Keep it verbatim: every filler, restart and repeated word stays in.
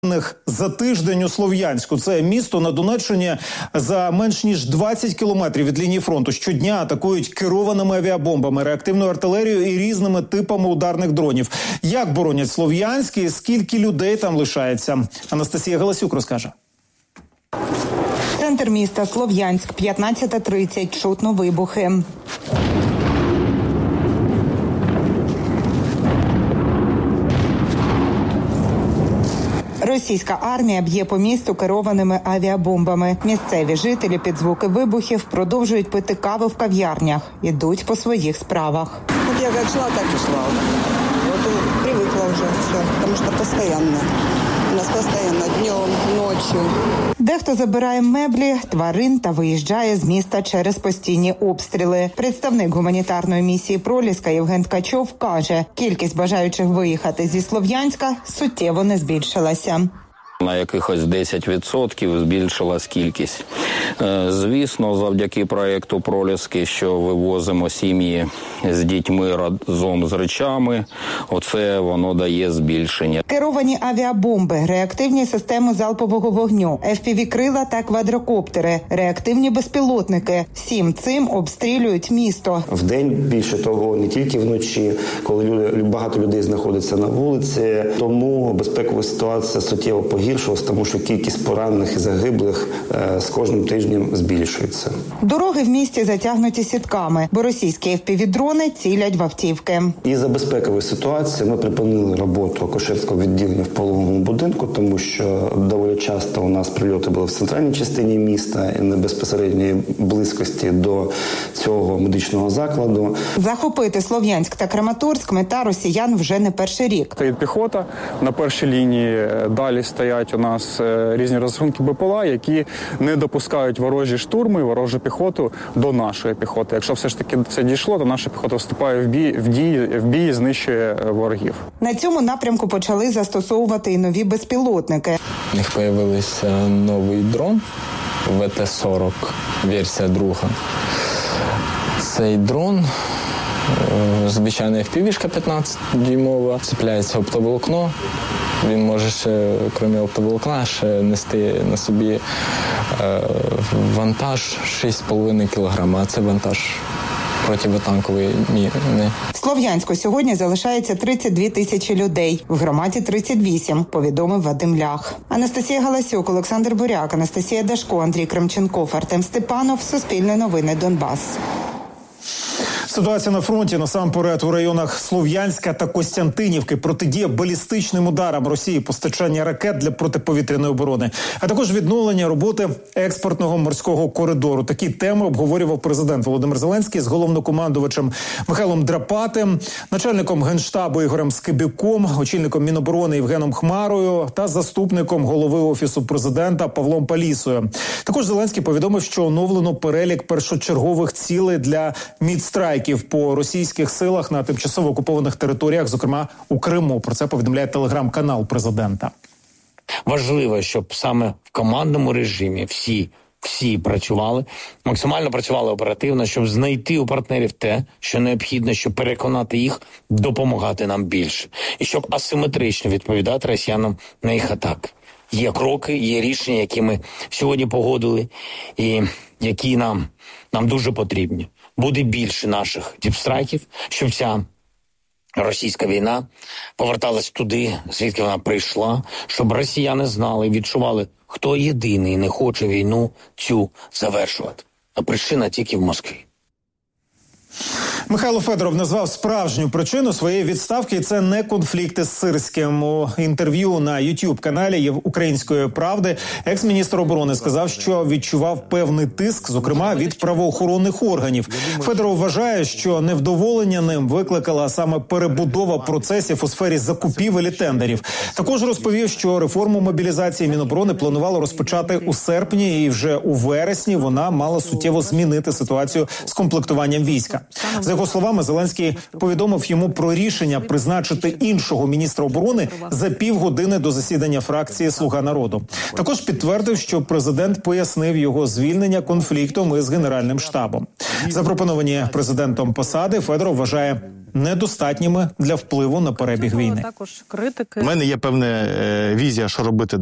За тиждень у Слов'янську. Це місто на Донеччині за менш ніж двадцять кілометрів від лінії фронту. Щодня атакують керованими авіабомбами, реактивною артилерією і різними типами ударних дронів. Як боронять Слов'янськ і скільки людей там лишається? Анастасія Галасюк розкаже. Центр міста Слов'янськ, п'ятнадцята тридцять, чутно вибухи. Російська армія б'є по місту керованими авіабомбами. Місцеві жителі під звуки вибухів продовжують пити каву в кав'ярнях. Ідуть по своїх справах. От я як йшла, так і йшла. От привикла вже все, тому що постійно. У нас постійно, днем, ночі. Дехто забирає меблі, тварин та виїжджає з міста через постійні обстріли. Представник гуманітарної місії «Проліска» Євген Ткачов каже, кількість бажаючих виїхати зі Слов'янська суттєво не збільшилася. На якихось десять відсотків збільшилась кількість. Звісно, завдяки проєкту «Проліски», що вивозимо сім'ї з дітьми разом з речами, оце воно дає збільшення. Керовані авіабомби, реактивні системи залпового вогню, еф пі ві-крила та квадрокоптери, реактивні безпілотники. Всім цим обстрілюють місто. Вдень, більше того, не тільки вночі, коли люди, багато людей знаходяться на вулиці, тому безпекова ситуація суттєво погіршилась, тому що кількість поранених і загиблих е, з кожним тижнем збільшується. Дороги в місті затягнуті сітками, бо російські еф пі ві-дрони цілять в автівки. Із-за безпекової ситуації ми припинили роботу акушерського відділення в пологовому будинку, тому що доволі часто у нас прильоти були в центральній частині міста і на безпосередній близькості до цього медичного закладу. Захопити Слов'янськ та Краматорськ мета росіян вже не перший рік. Стоїть піхота на першій лінії, далі стоять у нас різні розрахунки Б П Л А, які не допускають ворожі штурми, ворожу піхоту до нашої піхоти. Якщо все ж таки це дійшло, то наша піхота вступає в бій, в дій, в бій і знищує ворогів. На цьому напрямку почали застосовувати і нові безпілотники. У них з'явився новий дрон В Т сорок, версія друга. Цей дрон, звичайна еф пі ві-шка п'ятнадцятидюймова, цепляється оптоволокно. Він може ще, крім оптоволокна, ще нести на собі е, вантаж шість з половиною кілограма, а це вантаж противотанкової міни. В Слов'янську сьогодні залишається тридцять дві тисячі людей, в громаді тридцять вісім, повідомив Вадим Лях. Анастасія Галасюк, Олександр Буряк, Анастасія Дашко, Андрій Кремченков, Артем Степанов, Суспільне новини, Донбас. Ситуація на фронті насамперед у районах Слов'янська та Костянтинівки, протидія балістичним ударам Росії, постачання ракет для протиповітряної оборони, а також відновлення роботи експортного морського коридору. Такі теми обговорював президент Володимир Зеленський з головнокомандувачем Михайлом Драпатим, начальником Генштабу Ігорем Скибюком, очільником Міноборони Євгеном Хмарою та заступником голови Офісу президента Павлом Палісою. Також Зеленський повідомив, що оновлено перелік першочергових цілей для мідстрайків по російських силах на тимчасово окупованих територіях, зокрема у Криму. Про це повідомляє телеграм-канал президента. Важливо, щоб саме в командному режимі всі, всі працювали, максимально працювали оперативно, щоб знайти у партнерів те, що необхідно, щоб переконати їх допомагати нам більше. І щоб асиметрично відповідати росіянам на їх атаки. Є кроки, є рішення, які ми сьогодні погодили і які нам, нам дуже потрібні. Буде більше наших діпстрайків, щоб ця російська війна поверталась туди, звідки вона прийшла, щоб росіяни знали і відчували, хто єдиний не хоче війну цю завершувати. А причина тільки в Москві. Михайло Федоров назвав справжню причину своєї відставки. Це не конфлікти з Сирським. У інтерв'ю на ютуб-каналі «Української правди» екс-міністр оборони сказав, що відчував певний тиск, зокрема від правоохоронних органів. Федоров вважає, що невдоволення ним викликала саме перебудова процесів у сфері закупівель і тендерів. Також розповів, що реформу мобілізації Міноборони планувало розпочати у серпні, і вже у вересні вона мала суттєво змінити ситуацію з комплектуванням війська. За його словами, Зеленський повідомив йому про рішення призначити іншого міністра оборони за півгодини до засідання фракції «Слуга народу». Також підтвердив, що президент пояснив його звільнення конфліктом із Генеральним штабом. Запропоновані президентом посади Федоров вважає недостатніми для впливу на перебіг війни. Також критики. У мене є певна е, візія, що робити